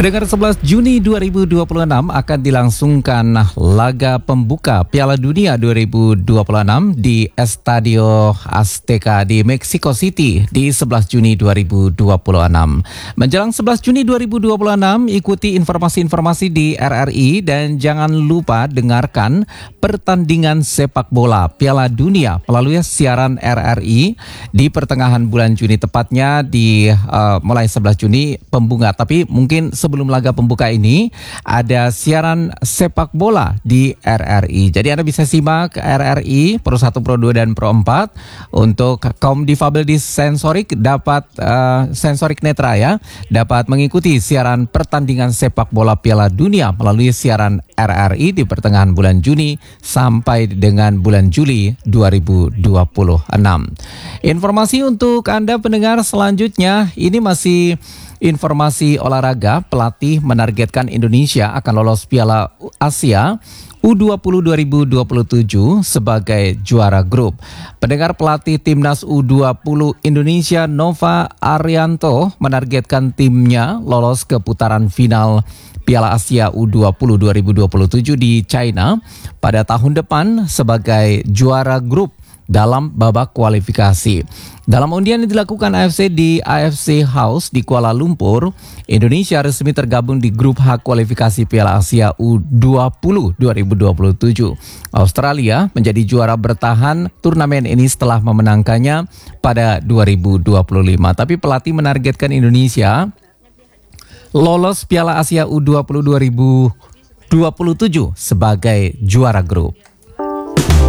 Pendengar, 11 Juni 2026 akan dilangsungkan laga pembuka Piala Dunia 2026 di Estadio Azteca di Mexico City di 11 Juni 2026. Menjelang 11 Juni 2026, ikuti informasi-informasi di RRI dan jangan lupa dengarkan pertandingan sepak bola Piala Dunia melalui siaran RRI di pertengahan bulan Juni, tepatnya di mulai 11 Juni pembuka. Tapi mungkin sebelum laga pembuka ini ada siaran sepak bola di RRI. Jadi Anda bisa simak RRI Pro 1, Pro 2 dan Pro 4. Untuk kaum difabel sensorik dapat sensorik netra ya, dapat mengikuti siaran pertandingan sepak bola Piala Dunia melalui siaran RRI di pertengahan bulan Juni sampai dengan bulan Juli 2026. Informasi untuk Anda pendengar selanjutnya, ini masih informasi olahraga. Pelatih menargetkan Indonesia akan lolos Piala Asia U20 2027 sebagai juara grup. Pendengar, pelatih timnas U20 Indonesia Nova Arianto menargetkan timnya lolos ke putaran final Piala Asia U20 2027 di China pada tahun depan sebagai juara grup dalam babak kualifikasi. Dalam undian yang dilakukan AFC di AFC House di Kuala Lumpur, Indonesia resmi tergabung di grup H kualifikasi Piala Asia U20 2027. Australia menjadi juara bertahan turnamen ini setelah memenangkannya pada 2025. Tapi pelatih menargetkan Indonesia lolos Piala Asia U20 2027 sebagai juara grup.